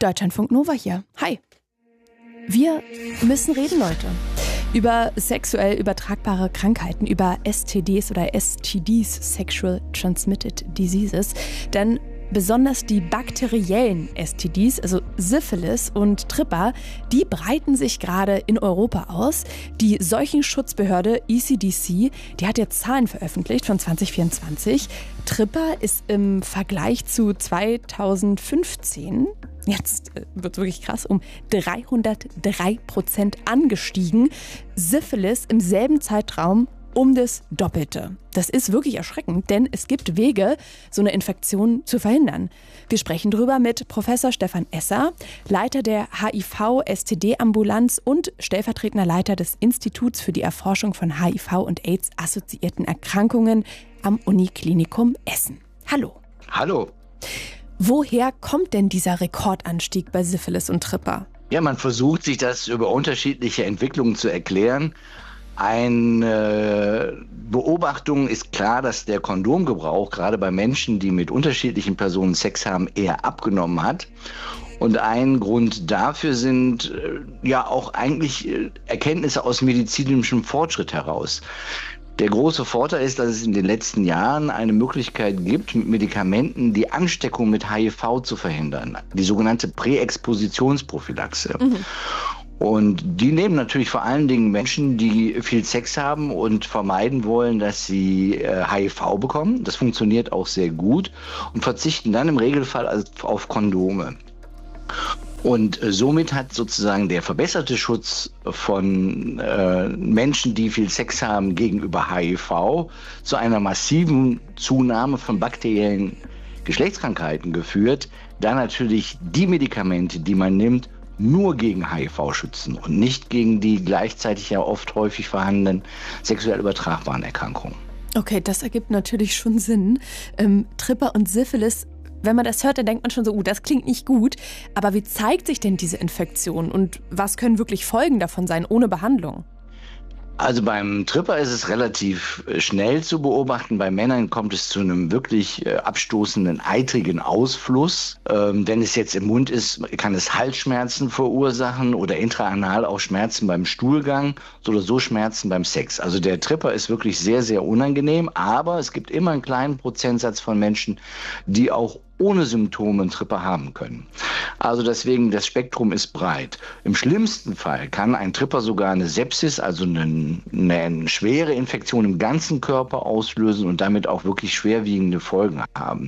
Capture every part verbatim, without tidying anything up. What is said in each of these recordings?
Deutschlandfunk Nova hier. Hi. Wir müssen reden, Leute. Über sexuell übertragbare Krankheiten, über S T Ds oder S T Ds, Sexual Transmitted Diseases. Denn besonders die bakteriellen S T Ds, also Syphilis und Tripper, die breiten sich gerade in Europa aus. Die Seuchenschutzbehörde E C D C, die hat jetzt Zahlen veröffentlicht von zwanzig vierundzwanzig. Tripper ist im Vergleich zu zweitausendfünfzehn, jetzt wird es wirklich krass, um dreihundertdrei Prozent angestiegen. Syphilis im selben Zeitraum um das Doppelte. Das ist wirklich erschreckend, denn es gibt Wege, so eine Infektion zu verhindern. Wir sprechen darüber mit Professor Stefan Esser, Leiter der H I V-S T D-Ambulanz und stellvertretender Leiter des Instituts für die Erforschung von H I V- und AIDS-assoziierten Erkrankungen am Uniklinikum Essen. Hallo. Hallo. Woher kommt denn dieser Rekordanstieg bei Syphilis und Tripper? Ja, man versucht sich das über unterschiedliche Entwicklungen zu erklären. Eine Beobachtung ist klar, dass der Kondomgebrauch gerade bei Menschen, die mit unterschiedlichen Personen Sex haben, eher abgenommen hat. Und ein Grund dafür sind äh, ja auch eigentlich äh, Erkenntnisse aus medizinischem Fortschritt heraus. Der große Vorteil ist, dass es in den letzten Jahren eine Möglichkeit gibt, mit Medikamenten die Ansteckung mit H I V zu verhindern. Die sogenannte Präexpositionsprophylaxe. Mhm. Und die nehmen natürlich vor allen Dingen Menschen, die viel Sex haben und vermeiden wollen, dass sie äh, H I V bekommen. Das funktioniert auch sehr gut und verzichten dann im Regelfall also auf Kondome. Und äh, somit hat sozusagen der verbesserte Schutz von äh, Menschen, die viel Sex haben, gegenüber H I V zu einer massiven Zunahme von bakteriellen Geschlechtskrankheiten geführt, da natürlich die Medikamente, die man nimmt, nur gegen H I V schützen und nicht gegen die gleichzeitig ja oft häufig vorhandenen sexuell übertragbaren Erkrankungen. Okay, das ergibt natürlich schon Sinn. Ähm, Tripper und Syphilis, wenn man das hört, dann denkt man schon so, uh, das klingt nicht gut. Aber wie zeigt sich denn diese Infektion und was können wirklich Folgen davon sein ohne Behandlung? Also beim Tripper ist es relativ schnell zu beobachten. Bei Männern kommt es zu einem wirklich abstoßenden, eitrigen Ausfluss. Ähm, wenn es jetzt im Mund ist, kann es Halsschmerzen verursachen oder intraanal auch Schmerzen beim Stuhlgang oder so Schmerzen beim Sex. Also der Tripper ist wirklich sehr, sehr unangenehm, aber es gibt immer einen kleinen Prozentsatz von Menschen, die auch ohne Symptome einen Tripper haben können. Also deswegen, das Spektrum ist breit. Im schlimmsten Fall kann ein Tripper sogar eine Sepsis, also eine, eine schwere Infektion im ganzen Körper auslösen und damit auch wirklich schwerwiegende Folgen haben.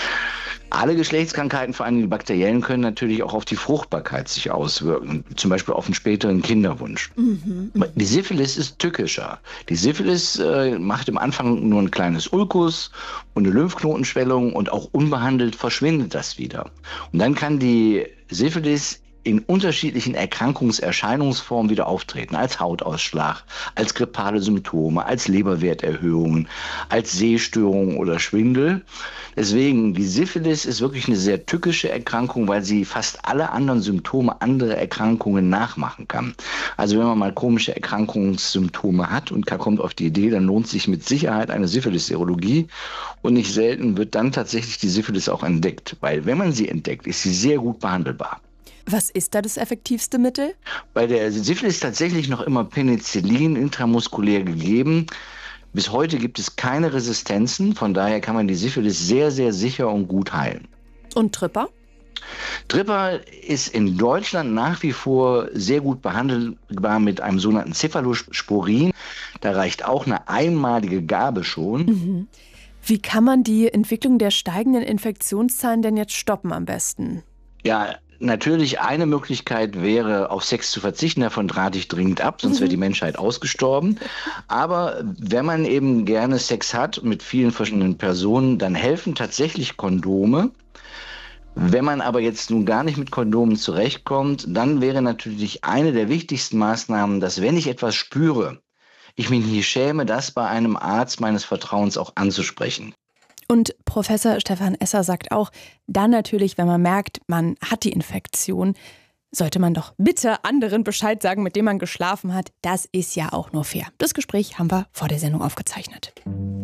Alle Geschlechtskrankheiten, vor allem die bakteriellen, können natürlich auch auf die Fruchtbarkeit sich auswirken, zum Beispiel auf einen späteren Kinderwunsch. Mhm, die Syphilis ist tückischer. Die Syphilis äh, macht am Anfang nur ein kleines Ulkus und eine Lymphknotenschwellung und auch unbehandelt verschwindet das wieder. Und dann kann die Syphilis in unterschiedlichen Erkrankungserscheinungsformen wieder auftreten, als Hautausschlag, als grippale Symptome, als Leberwerterhöhungen, als Sehstörungen oder Schwindel. Deswegen, die Syphilis ist wirklich eine sehr tückische Erkrankung, weil sie fast alle anderen Symptome anderer Erkrankungen nachmachen kann. Also wenn man mal komische Erkrankungssymptome hat und kommt auf die Idee, dann lohnt sich mit Sicherheit eine Syphilis-Serologie und nicht selten wird dann tatsächlich die Syphilis auch entdeckt, weil wenn man sie entdeckt, ist sie sehr gut behandelbar. Was ist da das effektivste Mittel? Bei der Syphilis ist tatsächlich noch immer Penicillin intramuskulär gegeben. Bis heute gibt es keine Resistenzen, von daher kann man die Syphilis sehr, sehr sicher und gut heilen. Und Tripper? Tripper ist in Deutschland nach wie vor sehr gut behandelbar mit einem sogenannten Cephalosporin. Da reicht auch eine einmalige Gabe schon. Mhm. Wie kann man die Entwicklung der steigenden Infektionszahlen denn jetzt stoppen am besten? Ja, natürlich eine Möglichkeit wäre, auf Sex zu verzichten. Davon rate ich dringend ab, sonst mhm. wäre die Menschheit ausgestorben. Aber wenn man eben gerne Sex hat mit vielen verschiedenen Personen, dann helfen tatsächlich Kondome. Wenn man aber jetzt nun gar nicht mit Kondomen zurechtkommt, dann wäre natürlich eine der wichtigsten Maßnahmen, dass wenn ich etwas spüre, ich mich nicht schäme, das bei einem Arzt meines Vertrauens auch anzusprechen. Und Professor Stefan Esser sagt auch, dann natürlich, wenn man merkt, man hat die Infektion, sollte man doch bitte anderen Bescheid sagen, mit dem man geschlafen hat. Das ist ja auch nur fair. Das Gespräch haben wir vor der Sendung aufgezeichnet.